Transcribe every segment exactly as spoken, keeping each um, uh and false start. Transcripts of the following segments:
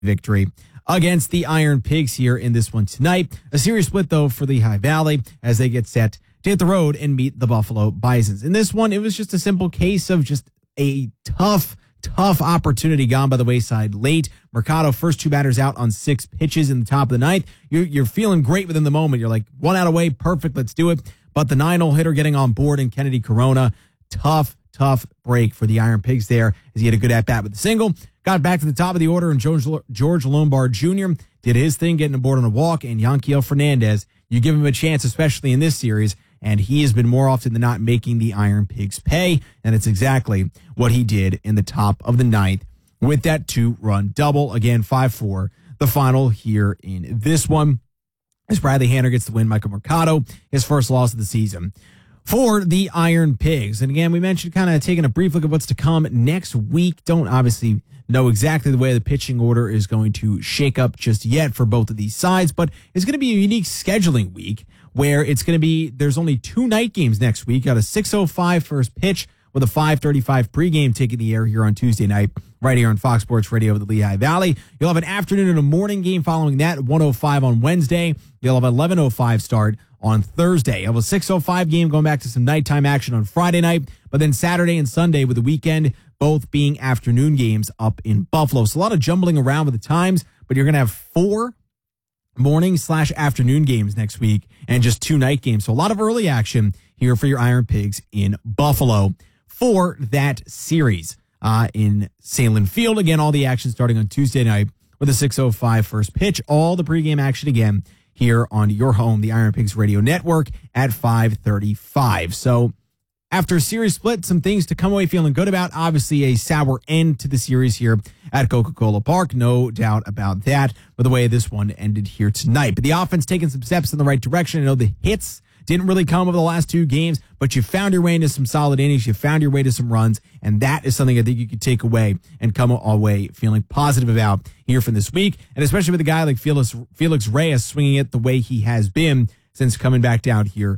victory against the Iron Pigs here in this one tonight. A series split, though, for Lehigh Valley as they get set to hit the road and meet the Buffalo Bisons. In this one, it was just a simple case of just a tough, tough opportunity gone by the wayside late. Mercado, first two batters out on six pitches in the top of the ninth. You're, you're feeling great within the moment. You're like, one out away, perfect, let's do it. But the nine-hole hitter getting on board and Kennedy Corona, tough, tough break for the Iron Pigs there as he had a good at-bat with the single. Got back to the top of the order, and George, George Lombard Junior did his thing, getting aboard on a walk, and Yanquiel Fernandez, you give him a chance, especially in this series, and he has been more often than not making the Iron Pigs pay, and it's exactly what he did in the top of the ninth with that two-run double. Again, five four, the final here in this one. As Bradley Hanner gets the win, Michael Mercado, his first loss of the season for the Iron Pigs. And again, we mentioned kind of taking a brief look at what's to come next week. Don't obviously know exactly the way the pitching order is going to shake up just yet for both of these sides, but it's going to be a unique scheduling week where it's going to be, there's only two night games next week. Got a six oh five first pitch with a five thirty-five pregame taking the air here on Tuesday night, right here on Fox Sports Radio of the Lehigh Valley. You'll have an afternoon and a morning game following that, one oh five on Wednesday. You'll have an eleven oh five start on Thursday. You'll have a six oh five game going back to some nighttime action on Friday night, but then Saturday and Sunday with the weekend both being afternoon games up in Buffalo. So a lot of jumbling around with the times, but you're going to have four morning slash afternoon games next week and just two night games. So a lot of early action here for your Iron Pigs in Buffalo for that series uh, in Salem Field. Again, all the action starting on Tuesday night with a six oh five first pitch. All the pregame action again here on your home, the Iron Pigs Radio Network at five thirty-five. So after a series split, some things to come away feeling good about. Obviously, a sour end to the series here at Coca-Cola Park. No doubt about that, with the way this one ended here tonight. But the offense taking some steps in the right direction. I know the hits didn't really come over the last two games, but you found your way into some solid innings. You found your way to some runs, and that is something I think you could take away and come away feeling positive about here from this week, and especially with a guy like Felix, Felix Reyes swinging it the way he has been since coming back down here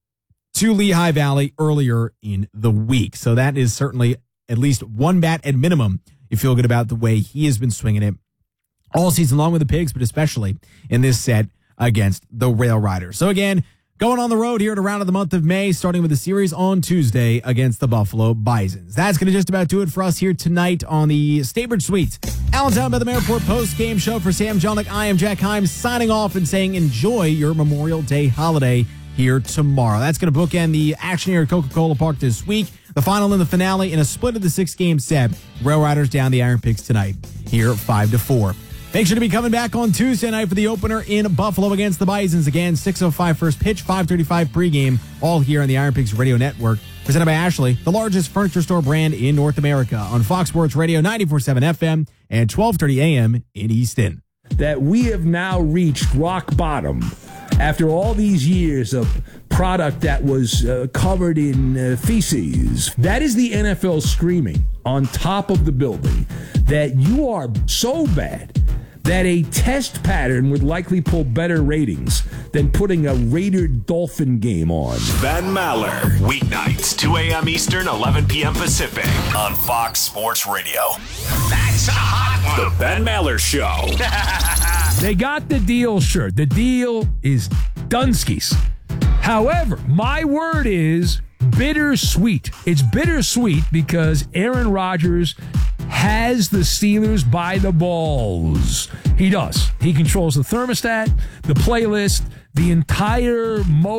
to Lehigh Valley earlier in the week. So that is certainly at least one bat at minimum. You feel good about the way he has been swinging it all season long with the Pigs, but especially in this set against the Rail Riders. So again, going on the road here at around of the month of May, starting with the series on Tuesday against the Buffalo Bisons. That's going to just about do it for us here tonight on the Staybridge Suites Allentown Bethlehem Airport post-game show. For Sam Jolnick, I am Jack Himes signing off and saying enjoy your Memorial Day holiday here tomorrow. That's going to bookend the action here at Coca-Cola Park this week. The final and the finale in a split of the six-game set. Rail Riders down the Iron Pigs tonight here five to four. Make sure to be coming back on Tuesday night for the opener in Buffalo against the Bisons. Again, six oh five first pitch, five thirty-five pregame, all here on the Iron Pigs Radio Network. Presented by Ashley, the largest furniture store brand in North America, on Fox Sports Radio, ninety-four point seven F M and twelve thirty A M in Easton. That we have now reached rock bottom after all these years of product that was uh, covered in uh, feces. That is the N F L screaming on top of the building that you are so bad that a test pattern would likely pull better ratings than putting a Raider Dolphin game on. Ben Maller, weeknights, two A M Eastern, eleven P M Pacific, on Fox Sports Radio. That's a hot one. The Ben Maller Show. They got the deal, sure. The deal is Dunskies. However, my word is bittersweet. It's bittersweet because Aaron Rodgers has the Steelers by the balls. He does. He controls the thermostat, the playlist, the entire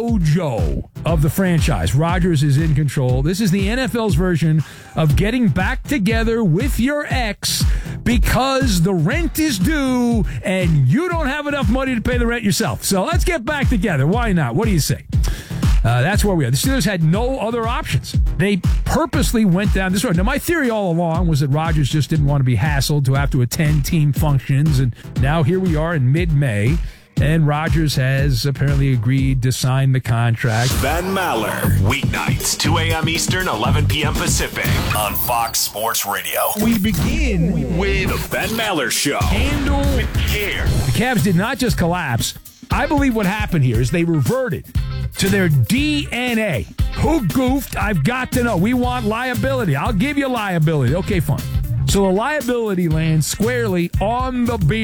mojo of the franchise. Rodgers is in control. This is the N F L's version of getting back together with your ex because the rent is due and you don't have enough money to pay the rent yourself. So let's get back together. Why not? What do you say? Uh, that's where we are. The Steelers had no other options. They purposely went down this road. Now, my theory all along was that Rodgers just didn't want to be hassled to have to attend team functions. And now here we are in mid-May, and Rodgers has apparently agreed to sign the contract. Ben Maller, weeknights, two A M Eastern, eleven P M Pacific, on Fox Sports Radio. We begin with the Ben Maller Show. Handle with care. The Cavs did not just collapse. I believe what happened here is they reverted to their D N A. Who goofed? I've got to know. We want liability. I'll give you liability. Okay, fine. So So the liability lands squarely on the